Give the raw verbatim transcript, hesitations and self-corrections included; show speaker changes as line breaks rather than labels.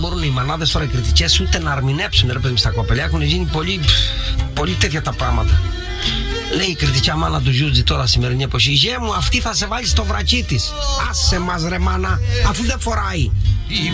μπορούν οι μανάδες τώρα οι κριτικές ούτε να αρμηνέψουν ρε παιδί στα κοπελιά. Έχουν γίνει πολύ, πολύ τέτοια τα πράγματα. Λέει η κριτικιά μάνα του Γιούτζη τώρα σημερινή εποχή: γε μου, αυτή θα σε βάλει στο βρακί της. Άσε μας ρε μάνα, αφού δεν φοράει.